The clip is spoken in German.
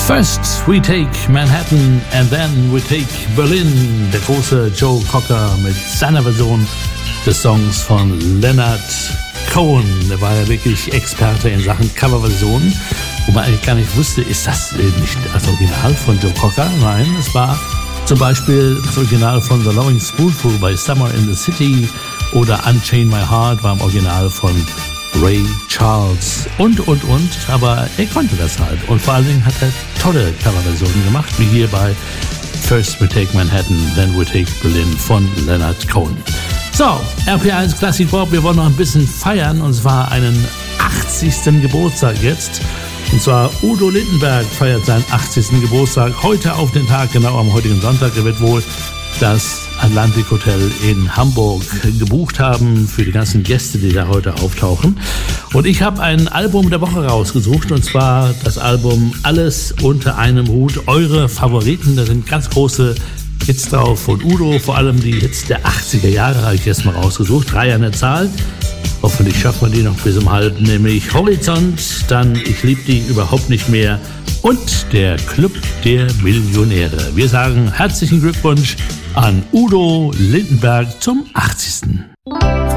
First we take Manhattan and then we take Berlin. Der große Joe Cocker mit seiner Version des Songs von Leonard Cohen. Der war ja wirklich Experte in Sachen Coverversionen. Wo man eigentlich gar nicht wusste, ist das nicht das Original von Joe Cocker? Nein, es war zum Beispiel das Original von The Loving Spoonful bei Summer in the City oder Unchain My Heart war im Original von Ray Charles und. Aber er konnte das halt. Und vor allen Dingen hat er tolle Coverversionen gemacht, wie hier bei First We Take Manhattan, Then We Take Berlin von Leonard Cohen. So, RPR1 Classic Pop, wir wollen noch ein bisschen feiern, und zwar einen 80. Geburtstag jetzt. Und zwar Udo Lindenberg feiert seinen 80. Geburtstag heute auf den Tag, genau am heutigen Sonntag. Er wird wohl das Atlantic Hotel in Hamburg gebucht haben für die ganzen Gäste, die da heute auftauchen. Und ich habe ein Album der Woche rausgesucht, und zwar das Album Alles unter einem Hut. Eure Favoriten, da sind ganz große Hits drauf von Udo, vor allem die Hits der 80er Jahre habe ich jetzt mal rausgesucht. 3 an der Zahl. Hoffentlich schafft man die noch bis um halb, nämlich Horizont, dann Ich lieb dich überhaupt nicht mehr und der Club der Millionäre. Wir sagen herzlichen Glückwunsch an Udo Lindenberg zum 80.